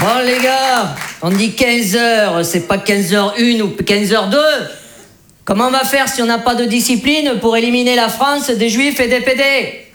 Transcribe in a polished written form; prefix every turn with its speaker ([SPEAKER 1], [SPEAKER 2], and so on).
[SPEAKER 1] Bon les gars, on dit 15h, c'est pas 15h01 ou 15h02. Comment on va faire si on n'a pas de discipline pour éliminer la France des juifs et des PD?